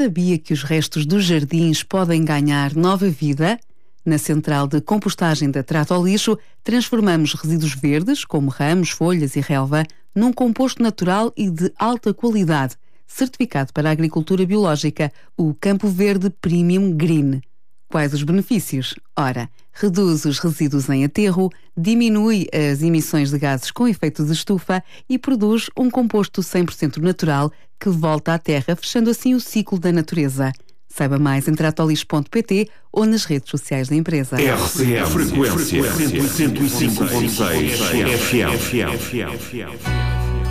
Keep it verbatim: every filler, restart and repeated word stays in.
Sabia que os restos dos jardins podem ganhar nova vida? Na central de compostagem da Trata ao Lixo, transformamos resíduos verdes, como ramos, folhas e relva, num composto natural e de alta qualidade, certificado para a agricultura biológica, o Campo Verde Premium Green. Quais os benefícios? Ora, reduz os resíduos em aterro, diminui as emissões de gases com efeito de estufa e produz um composto cem por cento natural que volta à terra, fechando assim o ciclo da natureza. Saiba mais em trata o lixo ponto pt ou nas redes sociais da empresa. R C M Frequência cento e cinco ponto seis F M.